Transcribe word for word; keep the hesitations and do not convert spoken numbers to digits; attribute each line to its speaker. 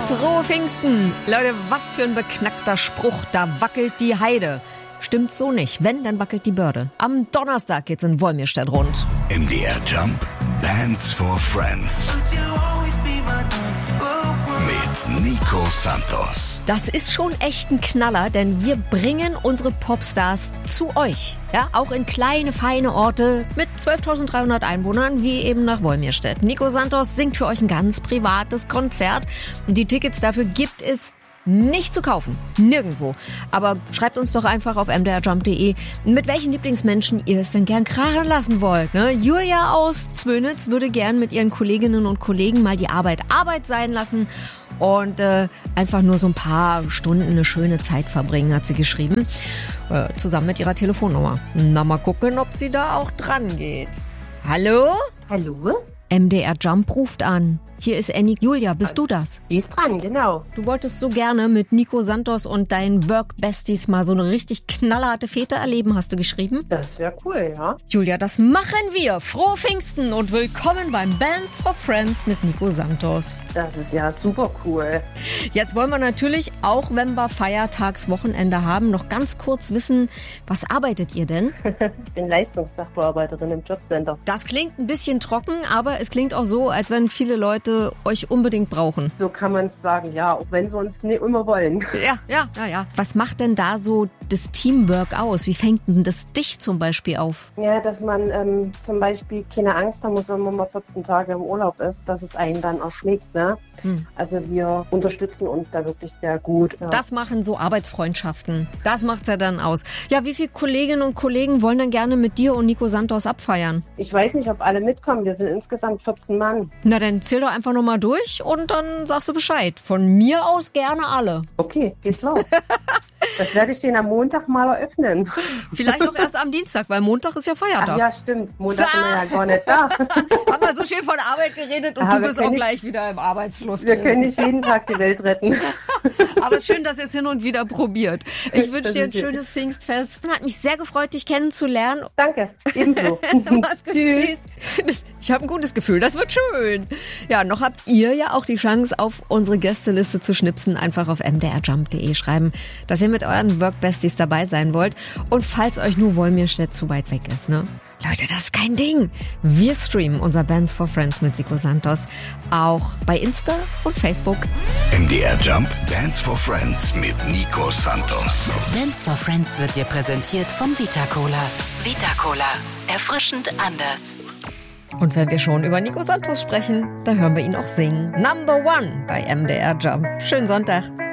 Speaker 1: Frohe Pfingsten! Leute, was für ein beknackter Spruch, da wackelt die Heide. Stimmt so nicht. Wenn, dann wackelt die Börde. Am Donnerstag geht's in Wolmirstedt rund.
Speaker 2: M D R Jump, Bands for Friends. Mit Nico Santos.
Speaker 1: Das ist schon echt ein Knaller, denn wir bringen unsere Popstars zu euch. Ja, auch in kleine, feine Orte mit zwölftausenddreihundert Einwohnern, wie eben nach Wolmirstedt. Nico Santos singt für euch ein ganz privates Konzert. Und die Tickets dafür gibt es nicht zu kaufen. Nirgendwo. Aber schreibt uns doch einfach auf m d r jump punkt d e, mit welchen Lieblingsmenschen ihr es denn gern krachen lassen wollt. Ne? Julia aus Zwönitz würde gern mit ihren Kolleginnen und Kollegen mal die Arbeit Arbeit sein lassen und äh, einfach nur so ein paar Stunden eine schöne Zeit verbringen, hat sie geschrieben. Äh, zusammen mit ihrer Telefonnummer. Na, mal gucken, ob sie da auch dran geht. Hallo?
Speaker 3: Hallo?
Speaker 1: M D R Jump ruft an. Hier ist Annie. Julia, bist du das?
Speaker 3: Die ist dran, genau.
Speaker 1: Du wolltest so gerne mit Nico Santos und deinen Work-Besties mal so eine richtig knallharte Fete erleben, hast du geschrieben?
Speaker 3: Das wäre cool, ja.
Speaker 1: Julia, das machen wir. Frohe Pfingsten und willkommen beim Bands for Friends mit Nico Santos.
Speaker 3: Das ist ja super cool.
Speaker 1: Jetzt wollen wir natürlich, auch wenn wir Feiertagswochenende haben, noch ganz kurz wissen, was arbeitet ihr denn?
Speaker 3: Ich bin Leistungssachbearbeiterin im Jobcenter.
Speaker 1: Das klingt ein bisschen trocken, aber es klingt auch so, als wenn viele Leute euch unbedingt brauchen.
Speaker 3: So kann man es sagen, ja, auch wenn sie uns nicht immer wollen.
Speaker 1: Ja, ja, ja, ja. Was macht denn da so das Teamwork aus? Wie fängt denn das dich zum Beispiel auf?
Speaker 3: Ja, dass man ähm, zum Beispiel keine Angst haben muss, wenn man mal vierzehn Tage im Urlaub ist, dass es einen dann erschlägt, ne? Hm. Also wir unterstützen uns da wirklich sehr gut. Ja.
Speaker 1: Das machen so Arbeitsfreundschaften. Das macht's ja dann aus. Ja, wie viele Kolleginnen und Kollegen wollen denn gerne mit dir und Nico Santos abfeiern?
Speaker 3: Ich weiß nicht, ob alle mitkommen. Wir sind insgesamt vierzehn Mann.
Speaker 1: Na, dann zähl doch einfach nochmal durch und dann sagst du Bescheid. Von mir aus gerne alle.
Speaker 3: Okay, geht's los. Das werde ich den am Montag mal eröffnen.
Speaker 1: Vielleicht auch erst am Dienstag, weil Montag ist ja Feiertag.
Speaker 3: Ach ja, stimmt. Montag sind wir ja gar nicht da.
Speaker 1: Haben wir so schön von Arbeit geredet und
Speaker 3: Aber
Speaker 1: du bist auch
Speaker 3: nicht,
Speaker 1: gleich wieder im Arbeitsfluss.
Speaker 3: Wir
Speaker 1: drin.
Speaker 3: können nicht jeden Tag die Welt retten.
Speaker 1: Aber schön, dass ihr es hin und wieder probiert. Ich wünsche dir ein schönes Pfingstfest. Hat mich sehr gefreut, dich kennenzulernen.
Speaker 3: Danke, ebenso.
Speaker 1: Tschüss. Ich habe ein gutes Gefühl, das wird schön. Ja, noch habt ihr ja auch die Chance, auf unsere Gästeliste zu schnipsen. Einfach auf m d r jump punkt d e schreiben, dass ihr mit euren Work-Besties dabei sein wollt. Und falls euch nur Wolmirstedt zu weit weg ist, ne? Leute, das ist kein Ding. Wir streamen unser Bands for Friends mit Nico Santos auch bei Insta und Facebook.
Speaker 2: M D R Jump, Bands for Friends mit Nico Santos.
Speaker 4: Bands for Friends wird dir präsentiert von Vita Cola. Vita Cola. Erfrischend anders.
Speaker 1: Und wenn wir schon über Nico Santos sprechen, da hören wir ihn auch singen. Number One bei M D R Jump. Schönen Sonntag.